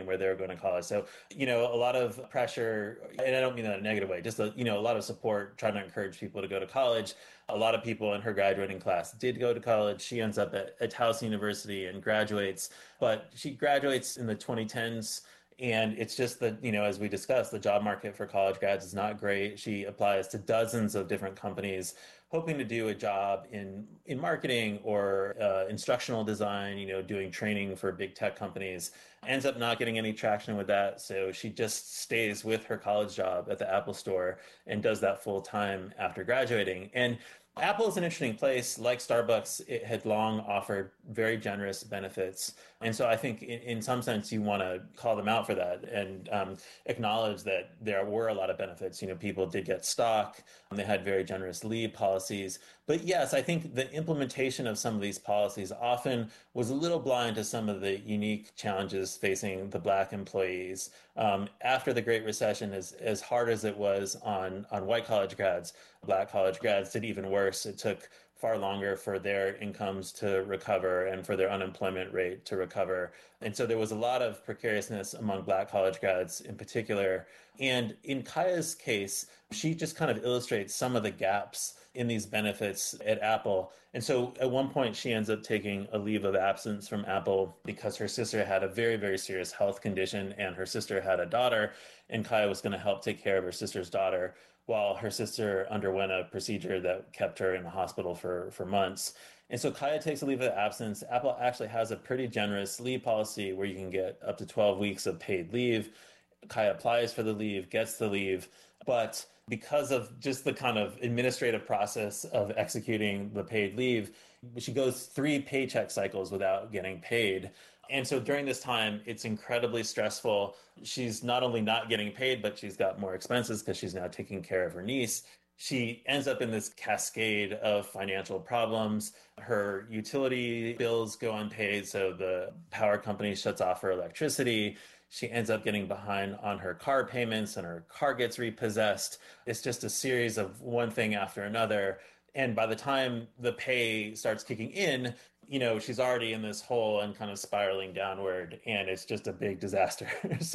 and where they were going to college. So, a lot of pressure, and I don't mean that in a negative way, just a lot of support trying to encourage people to go to college. A lot of people in her graduating class did go to college. She ends up at Towson University and graduates, but she graduates in the 2010s. And it's just that, as we discussed, the job market for college grads is not great. She applies to dozens of different companies, hoping to do a job in marketing or instructional design, doing training for big tech companies. Ends up not getting any traction with that. So she just stays with her college job at the Apple Store and does that full time after graduating. And Apple is an interesting place. Like Starbucks, it had long offered very generous benefits. And so I think in some sense, you want to call them out for that and acknowledge that there were a lot of benefits. People did get stock. They had very generous leave policies. But yes, I think the implementation of some of these policies often was a little blind to some of the unique challenges facing the Black employees. After the Great Recession, as hard as it was on white college grads, Black college grads did even worse. It took far longer for their incomes to recover and for their unemployment rate to recover. And so there was a lot of precariousness among Black college grads in particular. And in Kaya's case, she just kind of illustrates some of the gaps in these benefits at Apple. And so at one point, she ends up taking a leave of absence from Apple because her sister had a very, very serious health condition and her sister had a daughter, and Kaya was going to help take care of her sister's daughter while her sister underwent a procedure that kept her in the hospital for months. And so Kaya takes a leave of absence. Apple actually has a pretty generous leave policy where you can get up to 12 weeks of paid leave. Kaya applies for the leave, gets the leave, but because of just the kind of administrative process of executing the paid leave, she goes 3 paycheck cycles without getting paid. And so during this time, it's incredibly stressful. She's not only not getting paid, but she's got more expenses because she's now taking care of her niece. She ends up in this cascade of financial problems. Her utility bills go unpaid, so the power company shuts off her electricity. She ends up getting behind on her car payments and her car gets repossessed. It's just a series of one thing after another. And by the time the pay starts kicking in, she's already in this hole and kind of spiraling downward, and it's just a big disaster.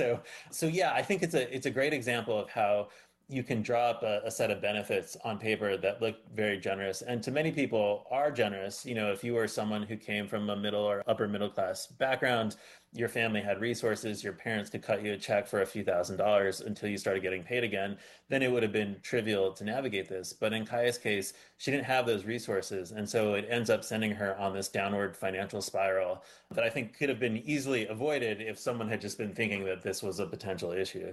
So yeah, I think it's a great example of how you can draw up a set of benefits on paper that look very generous, and to many people are generous. If you were someone who came from a middle or upper middle class background, your family had resources, your parents could cut you a check for a few $1,000s until you started getting paid again, then it would have been trivial to navigate this. But in Kaya's case, she didn't have those resources. And so it ends up sending her on this downward financial spiral that I think could have been easily avoided if someone had just been thinking that this was a potential issue.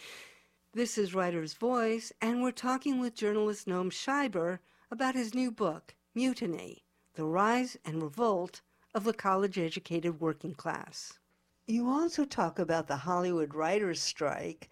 This is Writer's Voice, and we're talking with journalist Noam Scheiber about his new book, Mutiny, The Rise and Revolt of the College-Educated Working Class. You also talk about the Hollywood writers' strike.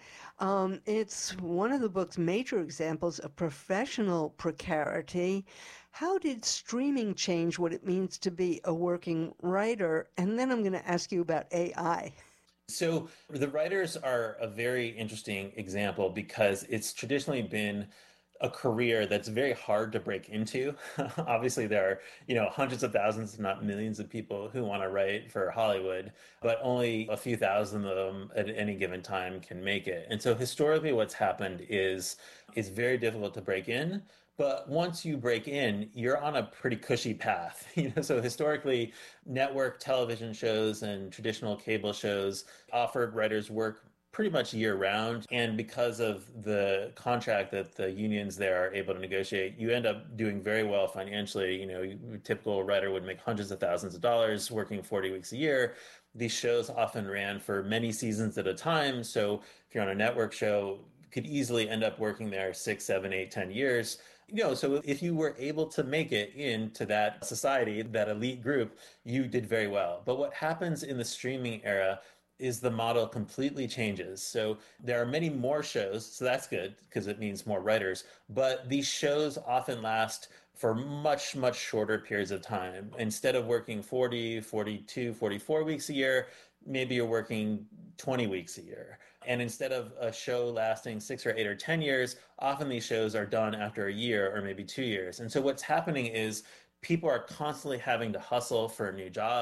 It's one of the book's major examples of professional precarity. How did streaming change what it means to be a working writer? And then I'm going to ask you about AI. So the writers are a very interesting example because it's traditionally been a career that's very hard to break into. Obviously, there are, hundreds of thousands, if not millions of people who want to write for Hollywood, but only a few thousand of them at any given time can make it. And so historically, what's happened is it's very difficult to break in. But once you break in, you're on a pretty cushy path. So historically, network television shows and traditional cable shows offered writers work pretty much year round. And because of the contract that the unions there are able to negotiate, you end up doing very well financially. A typical writer would make hundreds of thousands of dollars working 40 weeks a year. These shows often ran for many seasons at a time. So if you're on a network show, you could easily end up working there 6, 7, 8, 10 years. So if you were able to make it into that society, that elite group, you did very well. But what happens in the streaming era is the model completely changes. So there are many more shows, so that's good because it means more writers, but these shows often last for much, much shorter periods of time. Instead of working 40, 42, 44 weeks a year, maybe you're working 20 weeks a year. And instead of a show lasting 6 or 8 or 10 years, often these shows are done after a year or maybe 2 years. And so what's happening is people are constantly having to hustle for a new job.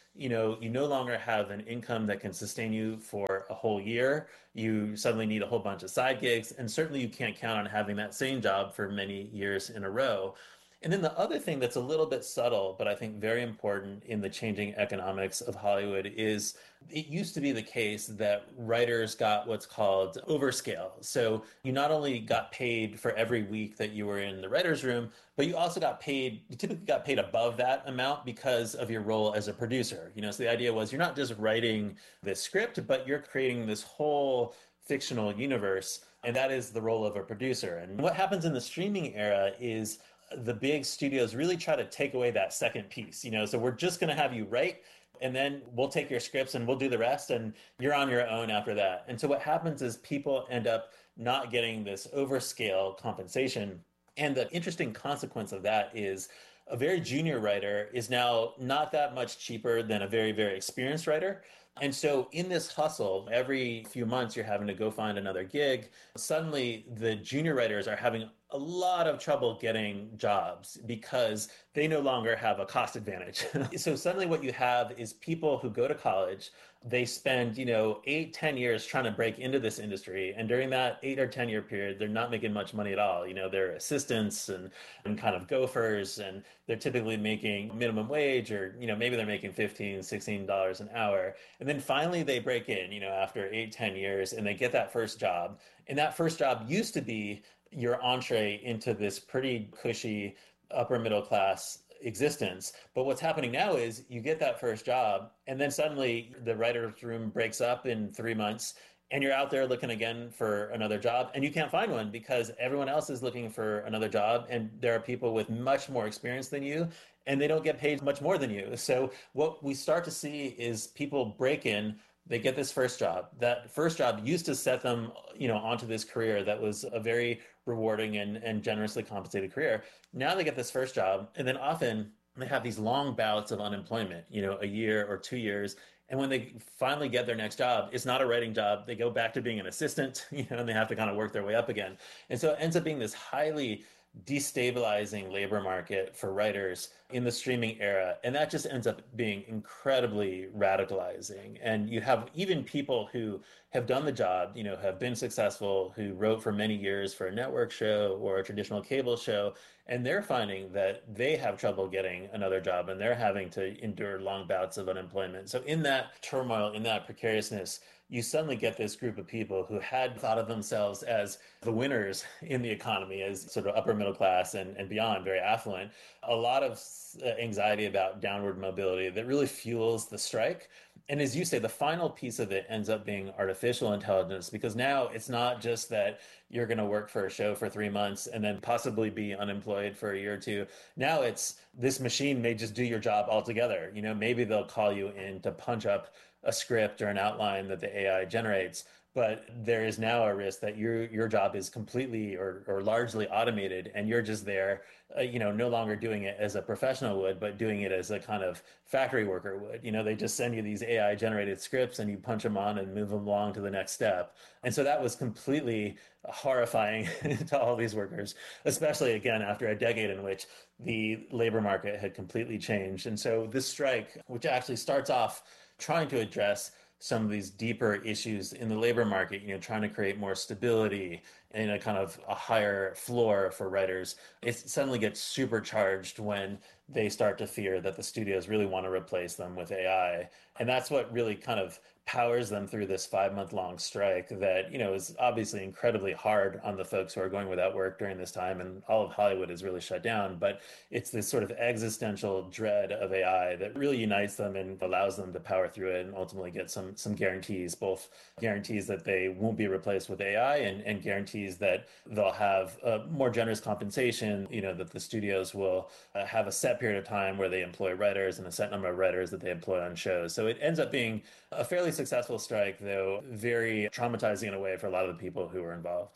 you no longer have an income that can sustain you for a whole year. You suddenly need a whole bunch of side gigs, and certainly you can't count on having that same job for many years in a row. And then the other thing that's a little bit subtle, but I think very important in the changing economics of Hollywood is it used to be the case that writers got what's called overscale. So you not only got paid for every week that you were in the writer's room, but you also got paid, you typically got paid above that amount because of your role as a producer. So the idea was you're not just writing this script, but you're creating this whole fictional universe. And that is the role of a producer. And what happens in the streaming era is the big studios really try to take away that second piece. So we're just going to have you write, and then we'll take your scripts and we'll do the rest, and you're on your own after that. And so what happens is people end up not getting this overscale compensation. And the interesting consequence of that is a very junior writer is now not that much cheaper than a very, very experienced writer. And so in this hustle, every few months you're having to go find another gig. Suddenly the junior writers are having a lot of trouble getting jobs because they no longer have a cost advantage. So suddenly what you have is people who go to college, they spend, 8, 10 years trying to break into this industry. And during that 8 or 10 year period, they're not making much money at all. They're assistants and kind of gophers, and they're typically making minimum wage, or, maybe they're making $15, $16 an hour. And then finally they break in, after 8, 10 years, and they get that first job. And that first job used to be your entree into this pretty cushy upper middle class existence. But what's happening now is you get that first job, and then suddenly the writer's room breaks up in 3 months, and you're out there looking again for another job, and you can't find one because everyone else is looking for another job, and there are people with much more experience than you, and they don't get paid much more than you. So what we start to see is people break in, they get this first job. That first job used to set them, onto this career that was a very rewarding and generously compensated career. Now they get this first job, and then often they have these long bouts of unemployment, a year or 2 years. And when they finally get their next job, it's not a writing job. They go back to being an assistant, and they have to kind of work their way up again. And so it ends up being this highly destabilizing labor market for writers in the streaming era. And that just ends up being incredibly radicalizing. And you have even people who have done the job, have been successful, who wrote for many years for a network show or a traditional cable show, and they're finding that they have trouble getting another job, and they're having to endure long bouts of unemployment. So in that turmoil, in that precariousness, you suddenly get this group of people who had thought of themselves as the winners in the economy, as sort of upper middle class and beyond, very affluent. A lot of anxiety about downward mobility that really fuels the strike. And as you say, the final piece of it ends up being artificial intelligence, because now it's not just that you're going to work for a show for 3 months and then possibly be unemployed for a year or two. Now it's this machine may just do your job altogether. Maybe they'll call you in to punch up a script or an outline that the AI generates. But there is now a risk that your job is completely or largely automated, and you're just there, no longer doing it as a professional would, but doing it as a kind of factory worker would. They just send you these AI generated scripts, and you punch them on and move them along to the next step. And so that was completely horrifying to all these workers, especially again after a decade in which the labor market had completely changed. And so this strike, which actually starts off trying to address some of these deeper issues in the labor market, trying to create more stability and a kind of a higher floor for writers, it suddenly gets supercharged when they start to fear that the studios really want to replace them with AI. And that's what really kind of powers them through this 5 month long strike that, is obviously incredibly hard on the folks who are going without work during this time. And all of Hollywood is really shut down. But it's this sort of existential dread of AI that really unites them and allows them to power through it and ultimately get some guarantees, both guarantees that they won't be replaced with AI and guarantees that they'll have more generous compensation, that the studios will have a set period of time where they employ writers and a set number of writers that they employ on shows. So it ends up being a fairly successful strike, though very traumatizing in a way for a lot of the people who were involved.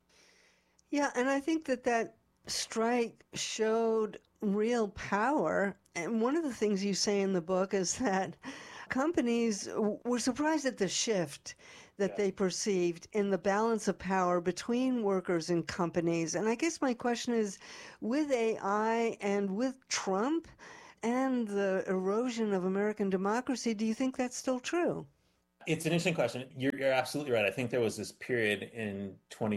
Yeah, and I think that strike showed real power. And one of the things you say in the book is that companies were surprised at the shift that they perceived in the balance of power between workers and companies. And I guess my question is, with AI and with Trump, and the erosion of American democracy, do you think that's still true? It's an interesting question. You're absolutely right. I think there was this period in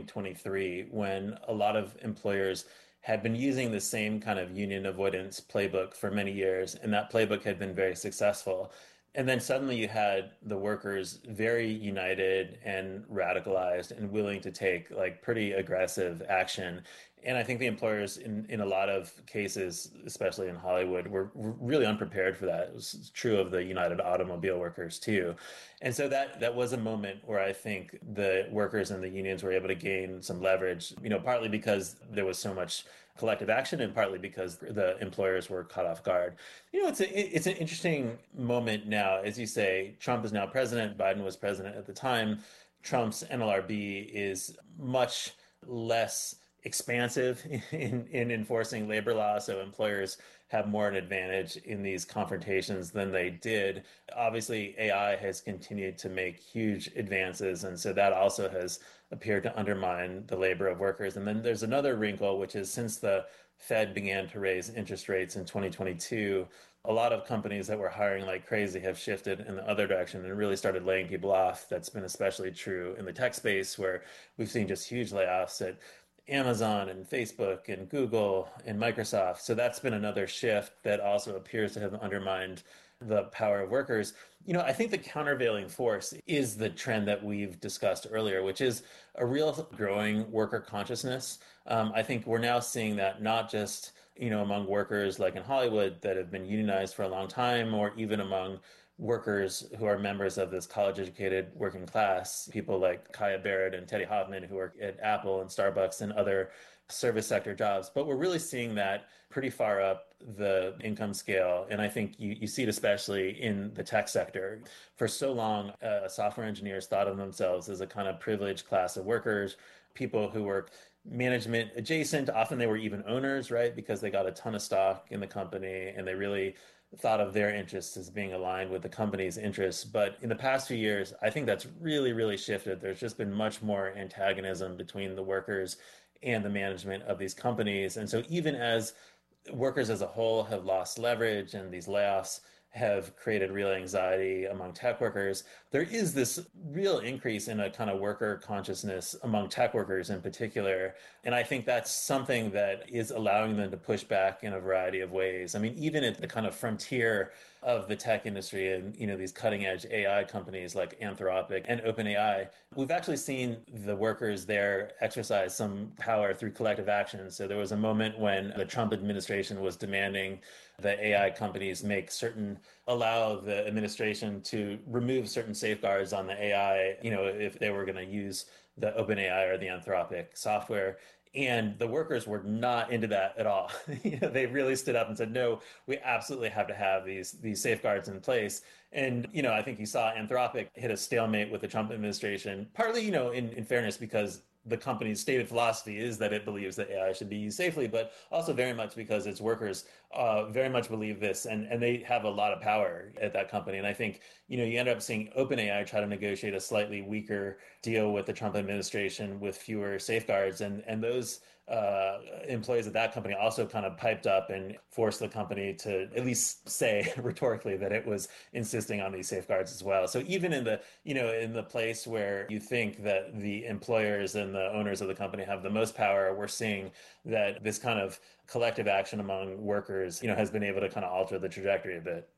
2023 when a lot of employers had been using the same kind of union avoidance playbook for many years, and that playbook had been very successful. And then suddenly you had the workers very united and radicalized and willing to take like pretty aggressive action. And I think the employers in a lot of cases, especially in Hollywood, were really unprepared for that. It was true of the United Automobile Workers too. And so that was a moment where I think the workers and the unions were able to gain some leverage, partly because there was so much collective action and partly because the employers were caught off guard. It's an interesting moment now. As you say, Trump is now president, Biden was president at the time. Trump's NLRB is much less expansive in enforcing labor law, so employers have more an advantage in these confrontations than they did. Obviously, AI has continued to make huge advances, and so that also has appeared to undermine the labor of workers. And then there's another wrinkle, which is since the Fed began to raise interest rates in 2022, a lot of companies that were hiring like crazy have shifted in the other direction and really started laying people off. That's been especially true in the tech space, where we've seen just huge layoffs at Amazon and Facebook and Google and Microsoft. So that's been another shift that also appears to have undermined the power of workers. I think the countervailing force is the trend that we've discussed earlier, which is a real growing worker consciousness. I think we're now seeing that not just, among workers like in Hollywood that have been unionized for a long time, or even among workers who are members of this college-educated working class, people like Kaya Barrett and Teddy Hoffman who work at Apple and Starbucks and other service sector jobs. But we're really seeing that pretty far up the income scale. And I think you see it especially in the tech sector. For so long, software engineers thought of themselves as a kind of privileged class of workers, people who work management adjacent. Often they were even owners, right? Because they got a ton of stock in the company and they really thought of their interests as being aligned with the company's interests. But in the past few years, I think that's really, really shifted. There's just been much more antagonism between the workers and the management of these companies. And so even as workers as a whole have lost leverage and these layoffs have created real anxiety among tech workers, there is this real increase in a kind of worker consciousness among tech workers in particular. And I think that's something that is allowing them to push back in a variety of ways. I mean, even at the kind of frontier of the tech industry and, these cutting edge AI companies like Anthropic and OpenAI, we've actually seen the workers there exercise some power through collective action. So there was a moment when the Trump administration was demanding that AI companies allow the administration to remove certain safeguards on the AI, if they were going to use the OpenAI or the Anthropic software. And the workers were not into that at all. They really stood up and said, no, we absolutely have to have these safeguards in place. And, I think you saw Anthropic hit a stalemate with the Trump administration, partly, in fairness, because the company's stated philosophy is that it believes that AI should be used safely, but also very much because its workers very much believe this, and they have a lot of power at that company. And I think, you end up seeing OpenAI try to negotiate a slightly weaker deal with the Trump administration with fewer safeguards. And those employees at that company also kind of piped up and forced the company to at least say rhetorically that it was insisting on these safeguards as well. So even in the place where you think that the employers and the owners of the company have the most power, we're seeing that this kind of collective action among workers, has been able to kind of alter the trajectory a bit.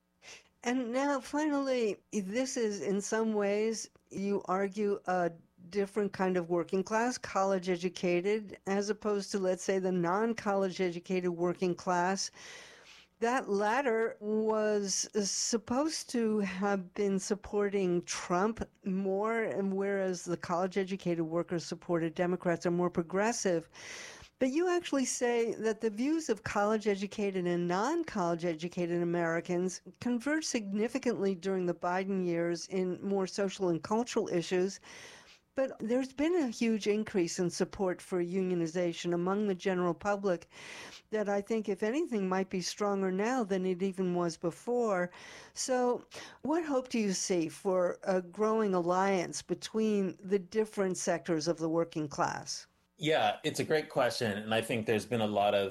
And now, finally, this is in some ways, you argue, a different kind of working class, college educated, as opposed to, let's say, the non-college educated working class. That latter was supposed to have been supporting Trump more, and whereas the college educated workers supported Democrats are more progressive. But you actually say that the views of college-educated and non-college-educated Americans converged significantly during the Biden years in more social and cultural issues. But there's been a huge increase in support for unionization among the general public that I think, if anything, might be stronger now than it even was before. So what hope do you see for a growing alliance between the different sectors of the working class? Yeah, it's a great question. And I think there's been a lot of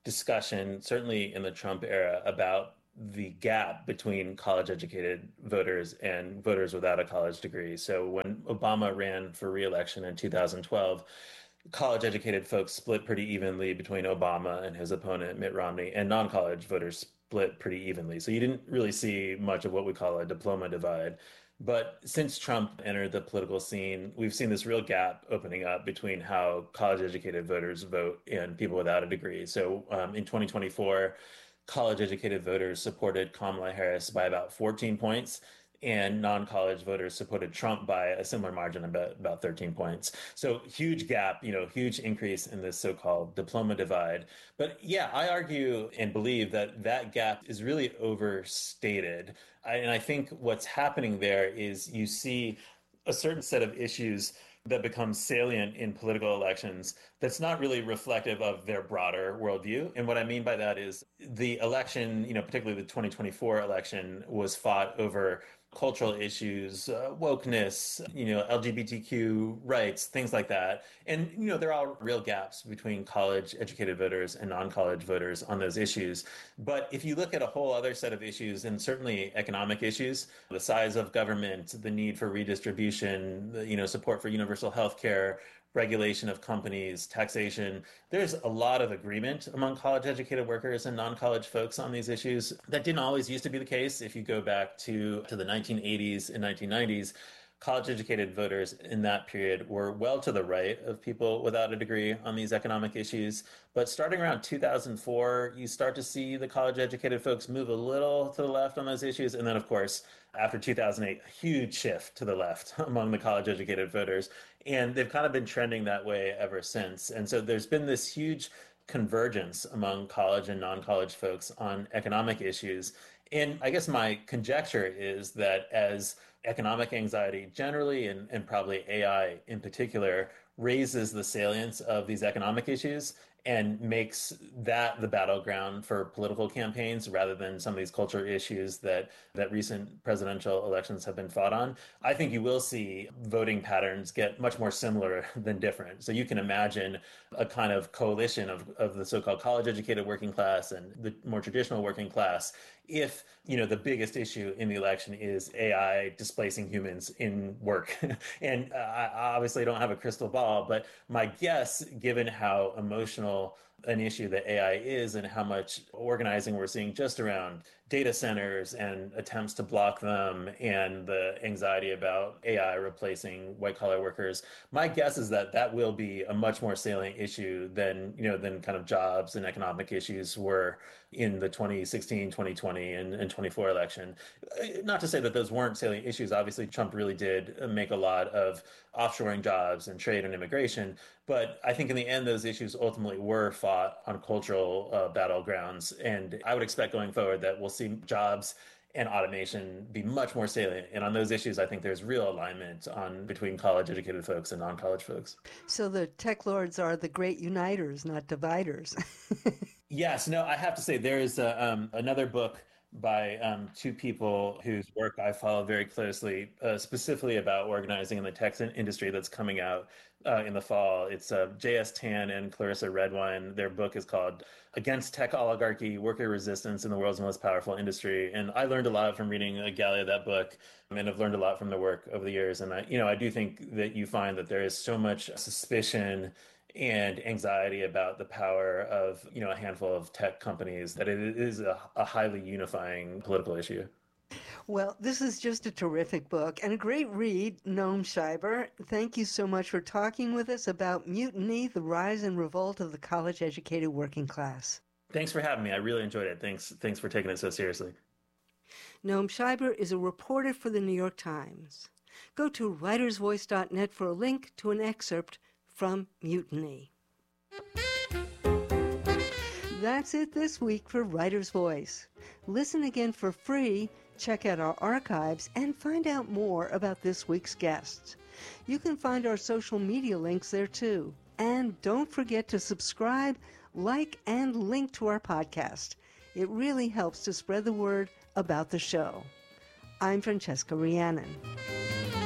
discussion, certainly in the Trump era, about the gap between college educated voters and voters without a college degree. So when Obama ran for re-election in 2012, college educated folks split pretty evenly between Obama and his opponent, Mitt Romney, and non college voters split pretty evenly. So you didn't really see much of what we call a diploma divide. But since Trump entered the political scene, we've seen this real gap opening up between how college educated voters vote and people without a degree. So in 2024, college educated voters supported Kamala Harris by about 14 points, and non-college voters supported Trump by a similar margin, about 13 points. So huge gap, huge increase in this so-called diploma divide. But yeah, I argue and believe that that gap is really overstated. And I think what's happening there is you see a certain set of issues that becomes salient in political elections that's not really reflective of their broader worldview. And what I mean by that is the election, particularly the 2024 election, was fought over cultural issues, wokeness, LGBTQ rights, things like that. And, there are real gaps between college educated voters and non-college voters on those issues. But if you look at a whole other set of issues, and certainly economic issues, the size of government, the need for redistribution, support for universal health care, regulation of companies, taxation. There's a lot of agreement among college educated workers and non-college folks on these issues. That didn't always used to be the case. If you go back to the 1980s and 1990s, college educated voters in that period were well to the right of people without a degree on these economic issues. But starting around 2004, you start to see the college educated folks move a little to the left on those issues. And then, of course, after 2008, a huge shift to the left among the college educated voters. And they've kind of been trending that way ever since. And so there's been this huge convergence among college and non-college folks on economic issues. And I guess my conjecture is that as economic anxiety generally, and probably AI in particular, raises the salience of these economic issues and makes that the battleground for political campaigns rather than some of these culture issues that recent presidential elections have been fought on, I think you will see voting patterns get much more similar than different. So you can imagine a kind of coalition of the so-called college-educated working class and the more traditional working class if, the biggest issue in the election is AI displacing humans in work. And I obviously don't have a crystal ball, but my guess, given how emotional an issue that AI is and how much organizing we're seeing just around data centers and attempts to block them and the anxiety about AI replacing white collar workers, my guess is that that will be a much more salient issue than kind of jobs and economic issues were in the 2016, 2020, and 24 election. Not to say that those weren't salient issues. Obviously, Trump really did make a lot of offshoring jobs and trade and immigration. But I think in the end, those issues ultimately were fought on cultural battlegrounds. And I would expect going forward that we'll see jobs and automation be much more salient. And on those issues, I think there's real alignment between college-educated folks and non-college folks. So the tech lords are the great uniters, not dividers. Yes, no, I have to say there is another book by two people whose work I follow very closely, specifically about organizing in the tech industry that's coming out in the fall. It's J.S. Tan and Clarissa Redwine. Their book is called Against Tech Oligarchy, Worker Resistance in the World's Most Powerful Industry. And I learned a lot from reading Gallia, that book, and I've learned a lot from their work over the years. And I do think that you find that there is so much suspicion and anxiety about the power of, a handful of tech companies that it is a highly unifying political issue. Well, this is just a terrific book and a great read, Noam Scheiber. Thank you so much for talking with us about Mutiny, the Rise and Revolt of the College-Educated Working Class. Thanks for having me. I really enjoyed it. Thanks for taking it so seriously. Noam Scheiber is a reporter for the New York Times. Go to writersvoice.net for a link to an excerpt from Mutiny. That's it this week for Writer's Voice. Listen again for free, check out our archives, and find out more about this week's guests. You can find our social media links there too. And don't forget to subscribe, like, and link to our podcast. It really helps to spread the word about the show. I'm Francesca Rhiannon.